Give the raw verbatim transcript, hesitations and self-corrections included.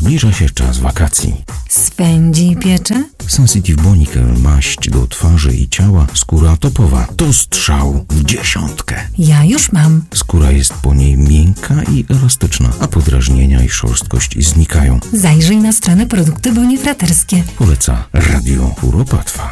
Zbliża się czas wakacji. Swędzi i piecze? Sensitive Bonikel, maść do twarzy i ciała, skóra topowa. To strzał w dziesiątkę. Ja już mam. Skóra jest po niej miękka i elastyczna, a podrażnienia i szorstkość znikają. Zajrzyj na stronę Produkty Bonifraterskie. Poleca Radio Kuropatwa.